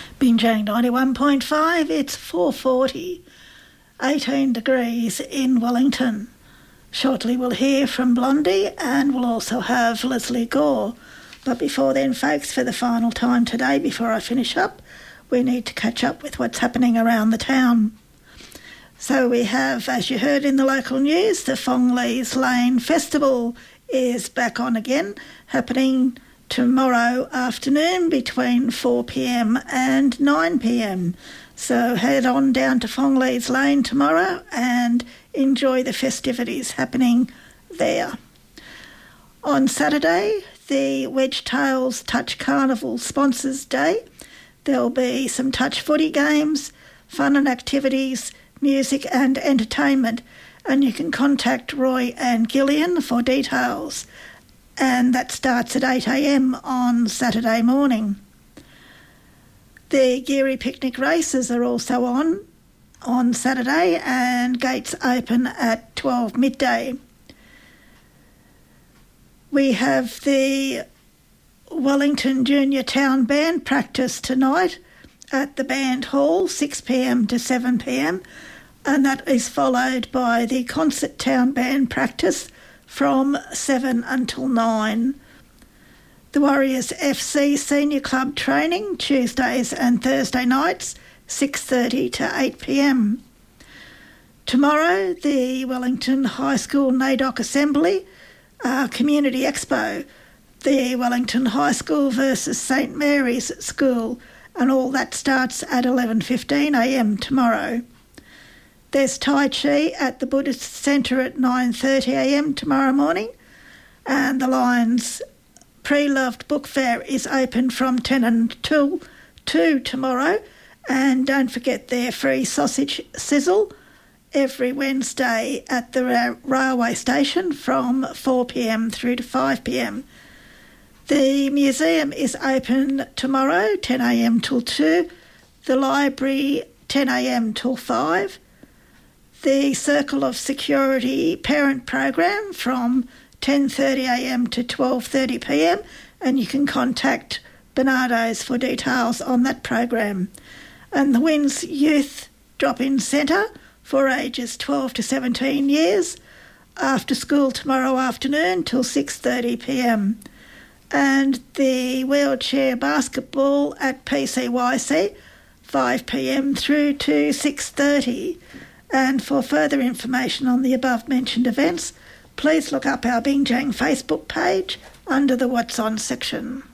Binjang 91.5, it's 4:40, 18 degrees in Wellington. Shortly we'll hear from Blondie and we'll also have Leslie Gore. But before then, folks, for the final time today, before I finish up, we need to catch up with what's happening around the town. So we have, as you heard in the local news, the Fongleys Lane Festival is back on again, happening tomorrow afternoon between 4pm and 9pm. So head on down to Fongleys Lane tomorrow and enjoy the festivities happening there. On Saturday, the Wedge Tails Touch Carnival Sponsors Day. There'll be some touch footy games, fun and activities, music and entertainment, and you can contact Roy and Gillian for details. And that starts at 8am on Saturday morning. The Geary Picnic races are also on Saturday, and gates open at 12 midday. We have the Wellington Junior Town Band practice tonight at the Band Hall, 6pm to 7pm, and that is followed by the Concert Town Band practice from 7 until 9. The Warriors FC Senior Club training, Tuesdays and Thursday nights, 6:30 to 8pm. Tomorrow, the Wellington High School NAIDOC Assembly Community Expo, the Wellington High School versus St Mary's School, and all that starts at 11:15am tomorrow. There's Tai Chi at the Buddhist Centre at 9:30am tomorrow morning, and the Lions Pre-Loved Book Fair is open from 10 until 2 tomorrow, and don't forget their free sausage sizzle every Wednesday at the railway station from 4pm through to 5pm. The museum is open tomorrow, 10am till 2. The library, 10am till 5. The Circle of Security Parent Program from 10:30am to 12:30pm, and you can contact Bernardo's for details on that program. And the WINS Youth Drop-In Centre for ages 12 to 17 years, after school tomorrow afternoon till 6:30pm. And the wheelchair basketball at PCYC, 5pm through to 6:30. And for further information on the above-mentioned events, please look up our Binjang Facebook page under the What's On section.